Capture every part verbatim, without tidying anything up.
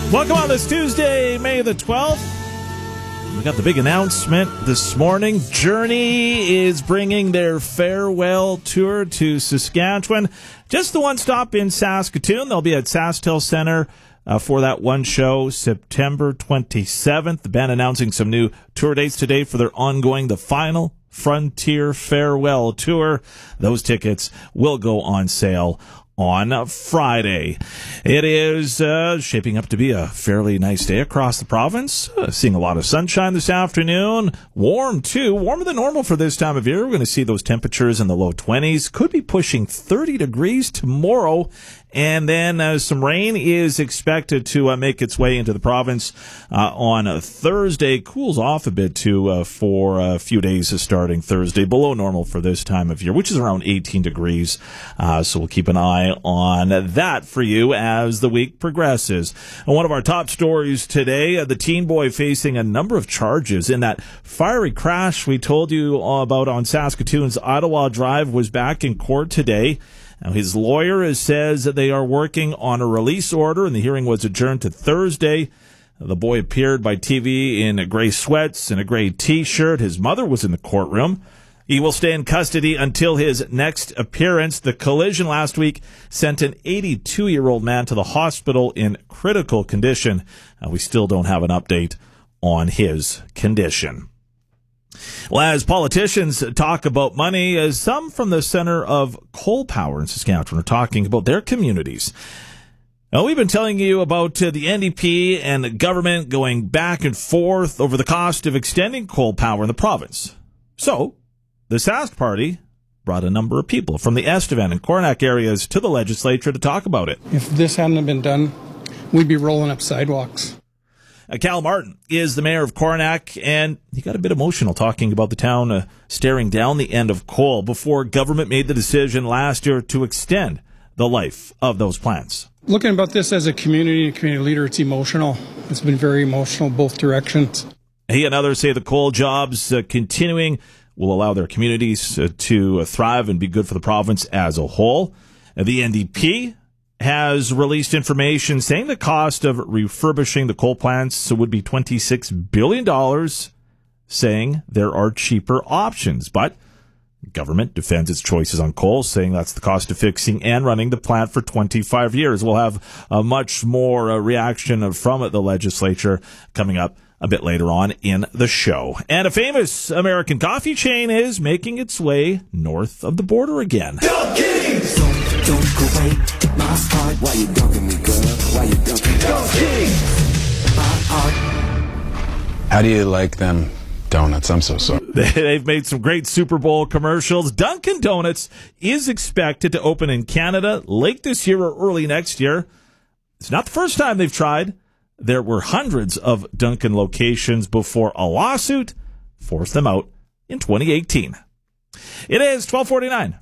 Welcome on this Tuesday, May the twelfth. We got the big announcement this morning. Journey is bringing their farewell tour to Saskatchewan. Just the one stop in Saskatoon. They'll be at SaskTel Centre uh, for that one show, September twenty-seventh. The band announcing some new tour dates today for their ongoing The Final Frontier Farewell Tour. Those tickets will go on sale on Friday. It is uh, shaping up to be a fairly nice day across the province. Uh, seeing a lot of sunshine this afternoon. Warm, too. Warmer than normal for this time of year. We're going to see those temperatures in the low twenties. Could be pushing thirty degrees tomorrow. And then uh, some rain is expected to uh, make its way into the province uh, on a Thursday. Cools off a bit, too, uh, for a few days starting Thursday. Below normal for this time of year, which is around eighteen degrees. Uh, so we'll keep an eye on that for you as the week progresses. And one of our top stories today, uh, the teen boy facing a number of charges in that fiery crash we told you about on Saskatoon's Ottawa Drive was back in court today. Now, his lawyer says that they are working on a release order, and the hearing was adjourned to Thursday. The boy appeared by T V in gray sweats and a gray T-shirt. His mother was in the courtroom. He will stay in custody until his next appearance. The collision last week sent an eighty-two-year-old man to the hospital in critical condition. Uh, we still don't have an update on his condition. Well, as politicians talk about money, as some from the Centre of Coal Power in Saskatchewan are talking about their communities. Now, we've been telling you about uh, the N D P and the government going back and forth over the cost of extending coal power in the province. So, the Sask Party brought a number of people from the Estevan and Coronach areas to the legislature to talk about it. If this hadn't been done, we'd be rolling up sidewalks. Uh, Cal Martin is the mayor of Coronach, and he got a bit emotional talking about the town uh, staring down the end of coal before government made the decision last year to extend the life of those plants. Looking about this as a community community leader, it's emotional. It's been very emotional both directions. He and others say the coal jobs uh, continuing will allow their communities uh, to uh, thrive and be good for the province as a whole. Uh, the N D P has released information saying the cost of refurbishing the coal plants would be twenty-six billion dollars, saying there are cheaper options. But government defends its choices on coal, saying that's the cost of fixing and running the plant for twenty-five years. We'll have a much more uh, reaction from the legislature coming up a bit later on in the show. And a famous American coffee chain is making its way north of the border again. Dunkies! Don't, don't go away. My heart, why you dunking me, girl? Why you dunking me? Dunkies! My heart. How do you like them donuts? I'm so sorry. They've made some great Super Bowl commercials. Dunkin' Donuts is expected to open in Canada late this year or early next year. It's not the first time they've tried. There were hundreds of Dunkin' locations before a lawsuit forced them out in twenty eighteen. It is twelve forty-nine.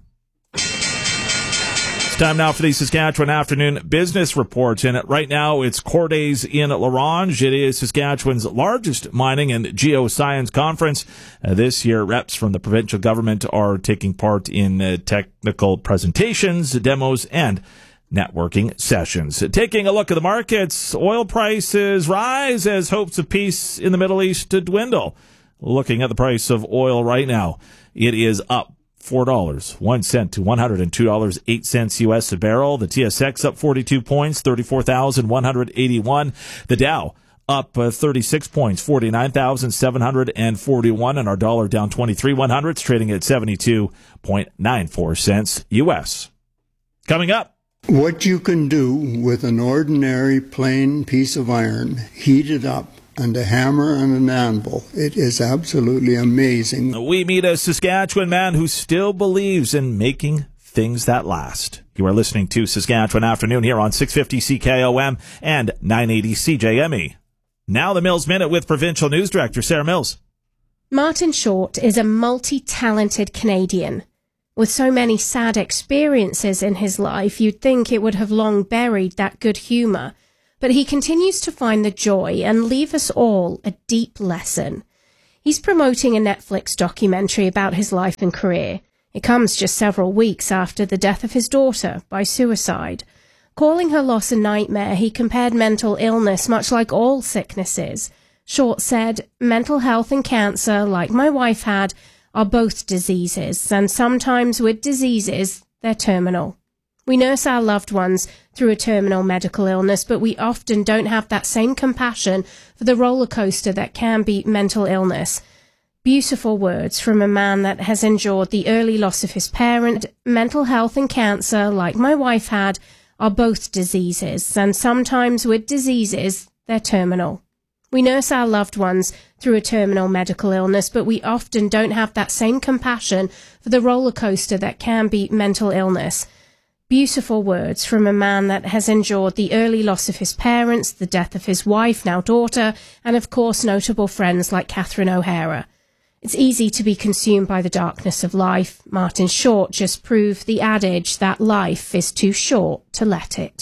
It's time now for the Saskatchewan Afternoon Business Report. And right now, it's Core Days in La Ronge. It is Saskatchewan's largest mining and geoscience conference. Uh, this year, reps from the provincial government are taking part in uh, technical presentations, demos, and networking sessions. Taking a look at the markets, oil prices rise as hopes of peace in the Middle East dwindle. Looking at the price of oil right now, it is up four dollars and one cent to one hundred two dollars and eight cents U S a barrel. The T S X up forty-two points, thirty-four thousand one hundred eighty-one. The Dow up uh, thirty-six points, forty-nine thousand seven hundred forty-one. And our dollar down twenty-three one hundredths, trading at seventy-two point nine four cents U S. Coming up. What you can do with an ordinary plain piece of iron, heat it up, and a hammer and an anvil, it is absolutely amazing. We meet a Saskatchewan man who still believes in making things that last. You are listening to Saskatchewan Afternoon here on six fifty C K O M and nine eighty C J M E. Now the Mills Minute with Provincial News Director Sarah Mills. Martin Short is a multi-talented Canadian. With so many sad experiences in his life, you'd think it would have long buried that good humour. But he continues to find the joy and leave us all a deep lesson. He's promoting a Netflix documentary about his life and career. It comes just several weeks after the death of his daughter by suicide. Calling her loss a nightmare, he compared mental illness much like all sicknesses. Short said, "Mental health and cancer, like my wife had, are both diseases, and sometimes with diseases, they're terminal. We nurse our loved ones through a terminal medical illness, but we often don't have that same compassion for the roller coaster that can be mental illness." Beautiful words from a man that has endured the early loss of his parent. Mental health and cancer, like my wife had, are both diseases, and sometimes with diseases, they're terminal. We nurse our loved ones through a terminal medical illness, but we often don't have that same compassion for the roller coaster that can be mental illness. Beautiful words from a man that has endured the early loss of his parents, the death of his wife, now daughter, and of course notable friends like Catherine O'Hara. It's easy to be consumed by the darkness of life. Martin Short just proved the adage that life is too short to let it.